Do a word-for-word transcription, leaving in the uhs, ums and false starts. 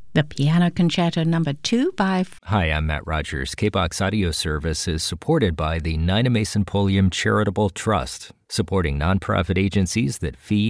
The Piano Concerto Number two by... Hi, I'm Matt Rogers. K-BOX Audio Service is supported by the Nina Mason Pulliam Charitable Trust, supporting nonprofit agencies that feed